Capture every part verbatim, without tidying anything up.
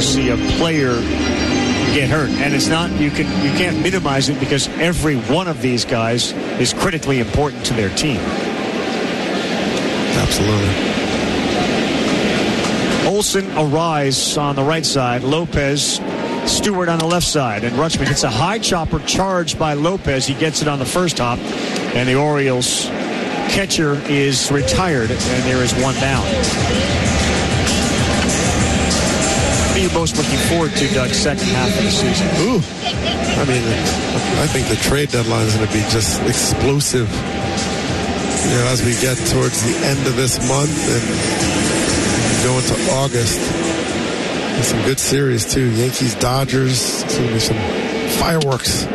see a player get hurt. And it's not, you can you can't minimize it because every one of these guys is critically important to their team. Absolutely. Olsen, Arise on the right side. Lopez, Stewart on the left side. And Rutschman hits a high chopper charged by Lopez. He gets it on the first hop. And the Orioles catcher is retired. And there is one down. What are you most looking forward to, Doug, second half of the season? Ooh. I mean, I think the trade deadline is going to be just explosive. You know, as we get towards the end of this month and go into August. There's some good series, too. Yankees, Dodgers. It's going to be some fireworks.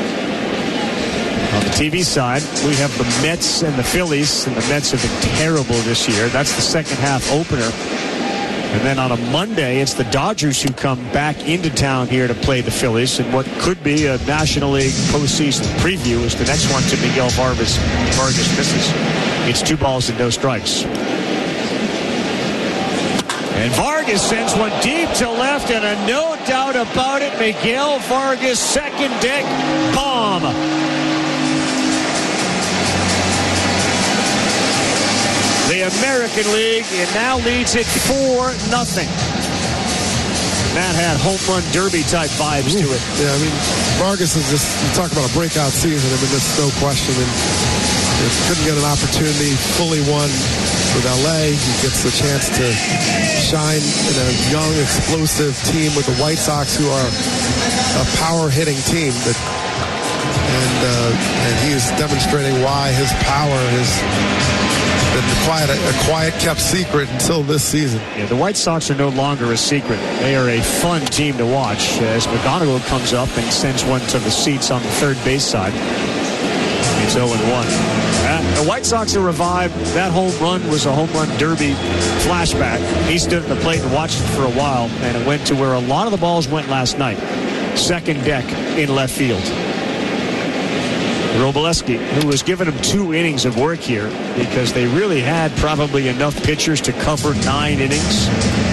On the T V side, we have the Mets and the Phillies, and the Mets have been terrible this year. That's the second half opener. And then on a Monday, it's the Dodgers who come back into town here to play the Phillies. And what could be a National League postseason preview is the next one to Miguel Vargas. Vargas misses. It's two balls and no strikes. And Vargas sends one deep to left, and a no doubt about it, Miguel Vargas, second deck bomb. The American League, it now leads it four nothing. That had home run derby type vibes Ooh, to it. Yeah, I mean, Vargas is just, you talk about a breakout season. I mean, there's no question. And he couldn't get an opportunity, fully won with L A. He gets the chance to shine in a young, explosive team with the White Sox, who are a power hitting team. That, and uh, and he is demonstrating why his power has been quiet, a quiet kept secret until this season. Yeah, the White Sox are no longer a secret. They are a fun team to watch as McGonigal comes up and sends one to the seats on the third base side. It's oh and one. Uh, the White Sox are revived. That home run was a home run derby flashback. He stood at the plate and watched it for a while, and it went to where a lot of the balls went last night. Second deck in left field. Robleski, who was giving him two innings of work here because they really had probably enough pitchers to cover nine innings.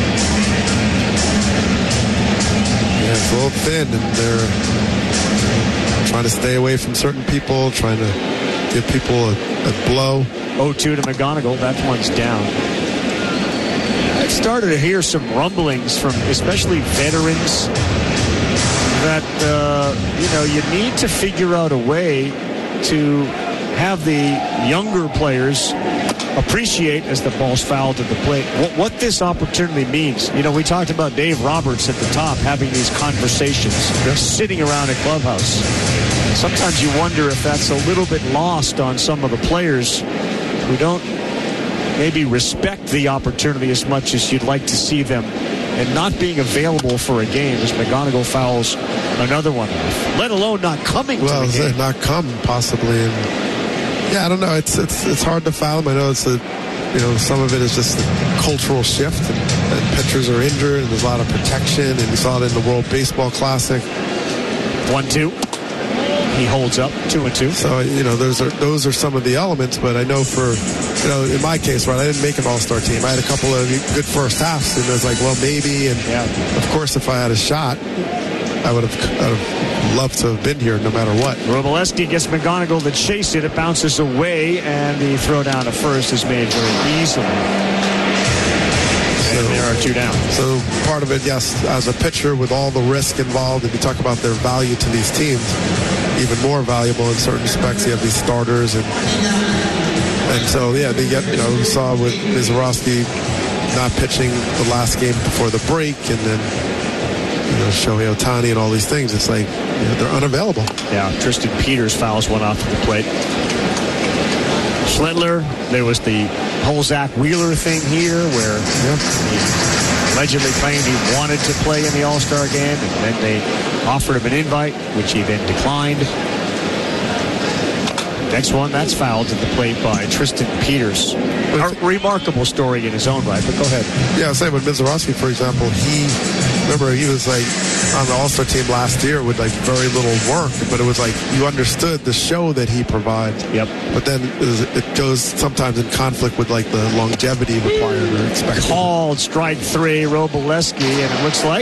Yeah, it's a little thin, and they're trying to stay away from certain people, trying to give people a, a blow. oh two to McGonigal. That one's down. I've started to hear some rumblings from especially veterans that, uh, you know, you need to figure out a way to have the younger players appreciate as the ball's fouled at the plate what, what this opportunity means. You know, we talked about Dave Roberts at the top having these conversations, sitting around a clubhouse. Sometimes you wonder if that's a little bit lost on some of the players who don't maybe respect the opportunity as much as you'd like to see them, and not being available for a game as McGonigal fouls another one off, let alone not coming well, to the game. Not come, possibly. And yeah, I don't know. It's it's it's hard to foul him. I know it's a, you know, some of it is just a cultural shift, and, and pitchers are injured, and there's a lot of protection, and we saw it in the World Baseball Classic. One, two. He holds up, two and two. So, you know, those are those are some of the elements, but I know for, you know, in my case, right, I didn't make an all-star team. I had a couple of good first halves, and it was like, well, maybe, and yeah. Of course, if I had a shot, I would have, I would have loved to have been here no matter what. Robleski gets McGonigal to chase it. It bounces away, and the throw down to first is made very easily. And so, there are two down. So part of it, yes, as a pitcher with all the risk involved, if you talk about their value to these teams, even more valuable in certain respects. You have these starters, and and so yeah, they get, you know, we saw with Mizorowski not pitching the last game before the break, and then, you know, Shohei Ohtani and all these things. It's like, you know, they're unavailable. Yeah, Tristan Peters fouls one off the plate. Schlittler, there was the whole Zach Wheeler thing here where yeah. he allegedly claimed he wanted to play in the All-Star game, and then they offered him an invite, which he then declined. Next one, that's fouled at the plate by Tristan Peters. A remarkable story in his own right, but go ahead. Yeah, same with Mizorowski, for example. He, remember, he was like on the All-Star team last year with like very little work, but it was like you understood the show that he provides. Yep. But then it goes sometimes in conflict with like the longevity required or expected. Called strike three, Robleski, and it looks like